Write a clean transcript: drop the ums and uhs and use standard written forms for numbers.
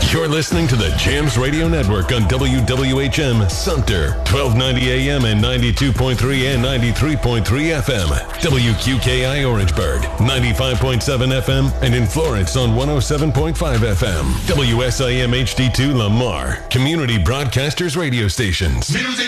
You're listening to the Jams Radio Network on WWHM Sumter, 1290 AM and 92.3 and 93.3 FM. WQKI Orangeburg, 95.7 FM, and in Florence on 107.5 FM. WSIM HD2 Lamar, Community Broadcasters Radio Stations. Music